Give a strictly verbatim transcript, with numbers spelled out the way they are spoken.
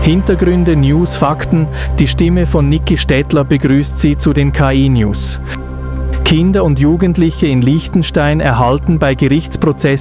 Hintergründe, News, Fakten. Die Stimme von Niki Stettler begrüßt Sie zu den K I-News. Kinder und Jugendliche in Liechtenstein erhalten bei Gerichtsprozessen